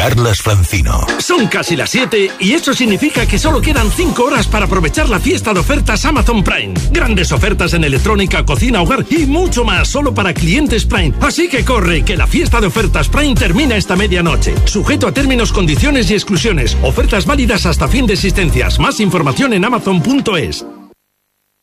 Carlas Francino. Son casi las 7 y eso significa que solo quedan 5 horas para aprovechar la fiesta de ofertas Amazon Prime. Grandes ofertas en electrónica, cocina, hogar y mucho más solo para clientes Prime. Así que corre, que la fiesta de ofertas Prime termina esta medianoche. Sujeto a términos, condiciones y exclusiones. Ofertas válidas hasta fin de existencias. Más información en amazon.es.